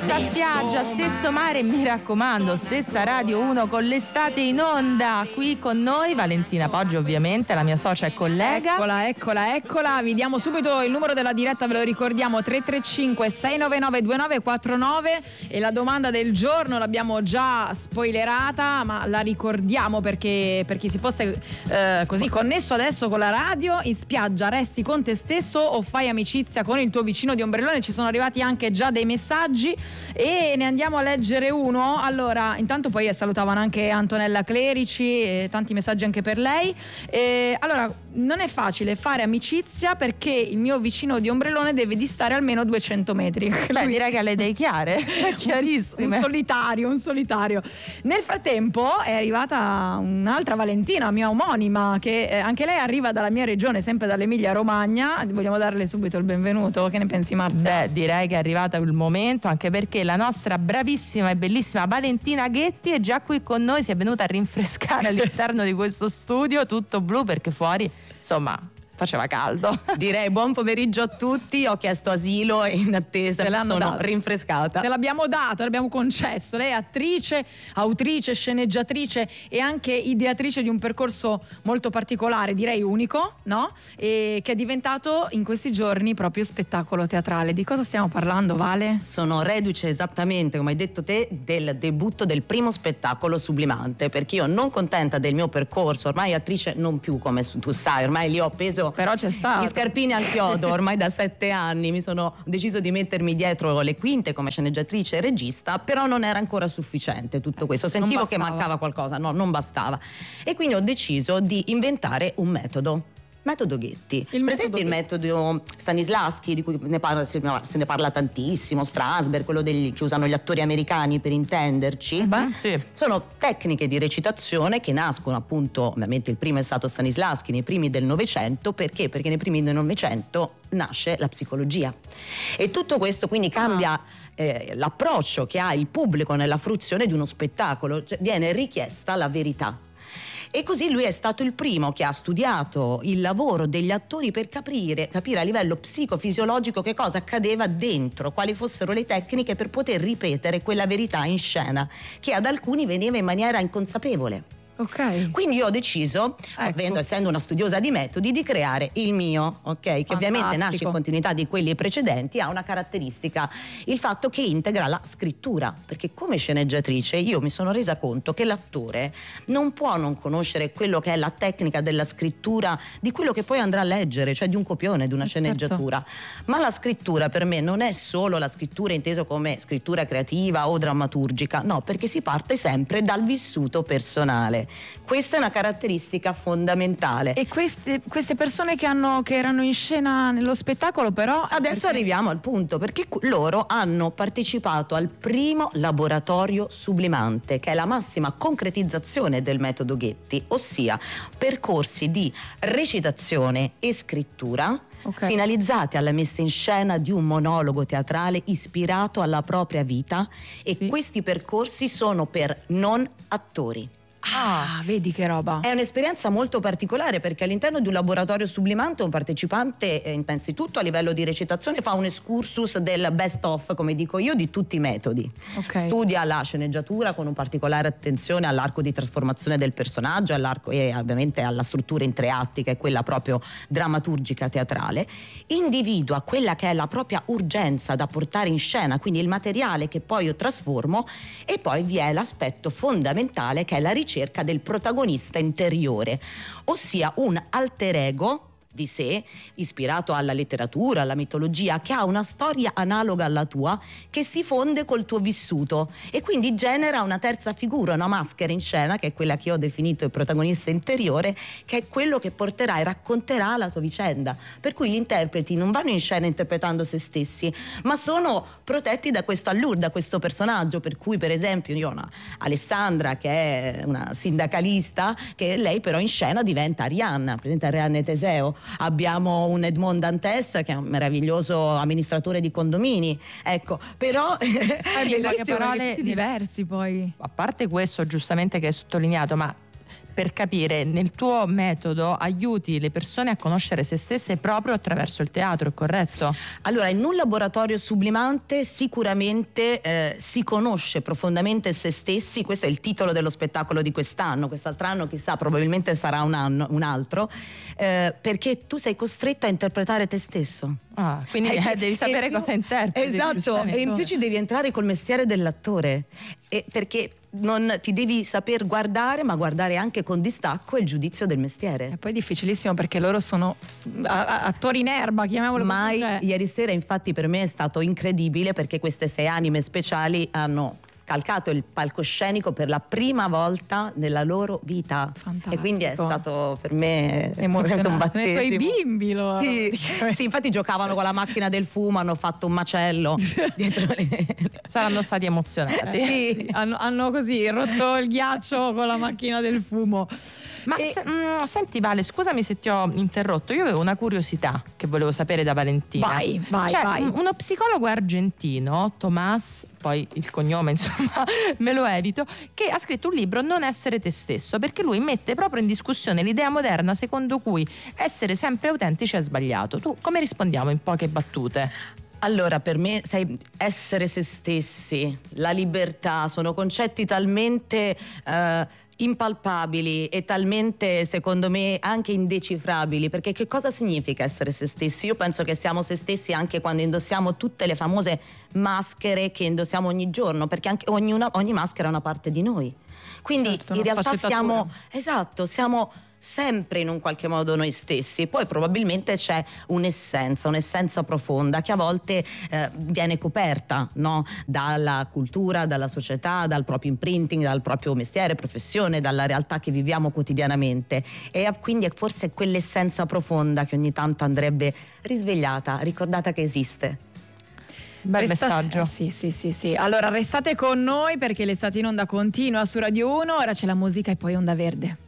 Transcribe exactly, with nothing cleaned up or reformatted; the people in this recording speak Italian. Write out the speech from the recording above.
Stessa spiaggia, stesso mare, mi raccomando, stessa Radio uno con l'estate in onda. Qui con noi Valentina Poggi, ovviamente, la mia socia e collega. Eccola, eccola, eccola. Vi diamo subito il numero della diretta, ve lo ricordiamo, tre tre cinque sei nove nove due nove quattro nove, e la domanda del giorno l'abbiamo già spoilerata, ma la ricordiamo perché per chi si fosse eh, così connesso adesso con la radio: in spiaggia resti con te stesso o fai amicizia con il tuo vicino di ombrellone? Ci sono arrivati anche già dei messaggi e ne andiamo a leggere uno. Allora, intanto poi salutavano anche Antonella Clerici e tanti messaggi anche per lei. E allora, non è facile fare amicizia perché il mio vicino di ombrellone deve distare almeno duecento metri. Beh, direi che ha le idee chiare, chiarissime. Un solitario, un solitario. Nel frattempo è arrivata un'altra Valentina, mia omonima, che eh, anche lei arriva dalla mia regione, sempre dall'Emilia Romagna. Vogliamo darle subito il benvenuto? Che ne pensi, Marzia? Beh, direi che è arrivato il momento, anche perché la nostra bravissima e bellissima Valentina Ghetti è già qui con noi, si è venuta a rinfrescare all'interno di questo studio tutto blu perché fuori, insomma, faceva caldo. Direi buon pomeriggio a tutti, ho chiesto asilo e in attesa sono dato. rinfrescata. Te l'abbiamo dato, l'abbiamo concesso. Lei è attrice, autrice, sceneggiatrice e anche ideatrice di un percorso molto particolare, direi unico, no? E che è diventato in questi giorni proprio spettacolo teatrale. Di cosa stiamo parlando, Vale? Sono reduce esattamente, come hai detto te, del debutto del primo spettacolo Sublimante, perché io, non contenta del mio percorso, ormai attrice non più, come tu sai, ormai lì ho appeso però c'è stato gli scarpini al chiodo ormai da sette anni. Mi sono ho deciso di mettermi dietro le quinte come sceneggiatrice e regista, però non era ancora sufficiente tutto questo, sentivo che mancava qualcosa, no, non bastava, e quindi ho deciso di inventare un metodo. Metodo Ghetti. Il per metodo esempio il metodo Stanislavski, di cui ne parla, se ne parla tantissimo, Strasberg, quello degli, che usano gli attori americani per intenderci. Beh, sì. Sono tecniche di recitazione che nascono, appunto, ovviamente il primo è stato Stanislavski nei primi del Novecento. Perché? Perché nei primi del Novecento nasce la psicologia e tutto questo quindi cambia ah. eh, l'approccio che ha il pubblico nella fruizione di uno spettacolo, cioè, viene richiesta la verità. E così lui è stato il primo che ha studiato il lavoro degli attori per capire, capire a livello psicofisiologico che cosa accadeva dentro, quali fossero le tecniche per poter ripetere quella verità in scena, che ad alcuni veniva in maniera inconsapevole. Ok. Quindi io ho deciso, ecco. avendo, essendo una studiosa di metodi, di creare il mio, ok? Che Fantastico. Ovviamente nasce in continuità di quelli precedenti, ha una caratteristica, il fatto che integra la scrittura, perché come sceneggiatrice io mi sono resa conto che l'attore non può non conoscere quello che è la tecnica della scrittura di quello che poi andrà a leggere, cioè di un copione, di una sceneggiatura. Certo. Ma la scrittura per me non è solo la scrittura inteso come scrittura creativa o drammaturgica, no, perché si parte sempre dal vissuto personale. Questa è una caratteristica fondamentale. E queste, queste persone che, hanno, che erano in scena nello spettacolo, però adesso perché... arriviamo al punto, perché loro hanno partecipato al primo laboratorio Sublimante, che è la massima concretizzazione del metodo Ghetti, ossia percorsi di recitazione e scrittura. Okay. Finalizzati alla messa in scena di un monologo teatrale ispirato alla propria vita, e sì. Questi percorsi sono per non attori. Ah, vedi che roba. È un'esperienza molto particolare, perché all'interno di un laboratorio Sublimante un partecipante eh, innanzitutto a livello di recitazione fa un excursus del best of, come dico io, di tutti i metodi. Okay. Studia la sceneggiatura con un particolare attenzione all'arco di trasformazione del personaggio, all'arco e ovviamente alla struttura in tre atti, che è quella proprio drammaturgica teatrale. Individua quella che è la propria urgenza da portare in scena, quindi il materiale che poi io trasformo, e poi vi è l'aspetto fondamentale che è la ricerca cerca del protagonista interiore, ossia un alter ego di sé, ispirato alla letteratura, alla mitologia, che ha una storia analoga alla tua, che si fonde col tuo vissuto e quindi genera una terza figura, una maschera in scena, che è quella che io ho definito il protagonista interiore, che è quello che porterà e racconterà la tua vicenda. Per cui gli interpreti non vanno in scena interpretando se stessi, ma sono protetti da questo allure, da questo personaggio. Per cui, per esempio, io ho una Alessandra che è una sindacalista, che lei però in scena diventa Arianna, presente Arianna Teseo. Abbiamo un Edmond Dantes che è un meraviglioso amministratore di condomini, ecco, però è bellissimo, parole diversi poi. A parte questo giustamente che hai sottolineato, ma per capire, nel tuo metodo aiuti le persone a conoscere se stesse proprio attraverso il teatro, è corretto? Allora, in un laboratorio sublimante sicuramente eh, si conosce profondamente se stessi. Questo è il titolo dello spettacolo di quest'anno. Quest'altro anno chissà, probabilmente sarà un anno, un altro, eh, perché tu sei costretto a interpretare te stesso. Ah, quindi eh, devi sapere più, cosa interpreti. Esatto, e in più ci devi entrare col mestiere dell'attore, e perché non ti devi saper guardare, ma guardare anche con distacco il giudizio del mestiere. E poi è difficilissimo perché loro sono attori in erba, chiamiamolo Mai, così. ieri sera infatti per me è stato incredibile, perché queste sei anime speciali hanno calcato il palcoscenico per la prima volta nella loro vita. Fantastico. E quindi è stato per me emozionante. un battesimo. Quei bimbi loro. Sì, sì, infatti giocavano con la macchina del fumo, hanno fatto un macello dietro le... Saranno stati emozionati. Sì. Hanno, hanno così rotto il ghiaccio con la macchina del fumo. Ma E... se, mh, senti Vale, scusami se ti ho interrotto, io avevo una curiosità che volevo sapere da Valentina. Vai, vai, cioè, vai. m- uno psicologo argentino, Tomás, poi il cognome insomma me lo evito, che ha scritto un libro, Non essere te stesso, perché lui mette proprio in discussione l'idea moderna secondo cui essere sempre autentici è sbagliato. Tu come rispondiamo in poche battute? Allora, per me, sai, essere se stessi, la libertà, sono concetti talmente eh, impalpabili e talmente, secondo me, anche indecifrabili, perché che cosa significa essere se stessi? Io penso che siamo se stessi anche quando indossiamo tutte le famose maschere che indossiamo ogni giorno, perché anche ognuna, ogni maschera è una parte di noi. Quindi certo, in realtà siamo, sfaccettatura. esatto, siamo sempre in un qualche modo noi stessi. Poi probabilmente c'è un'essenza, un'essenza profonda che a volte eh, viene coperta, no? Dalla cultura, dalla società, dal proprio imprinting, dal proprio mestiere, professione, dalla realtà che viviamo quotidianamente, e quindi è forse quell'essenza profonda che ogni tanto andrebbe risvegliata, ricordata che esiste. Bel Resta- messaggio. eh, sì, sì, sì, sì. Allora restate con noi perché l'estate in onda continua su Radio uno, ora c'è la musica e poi Onda Verde.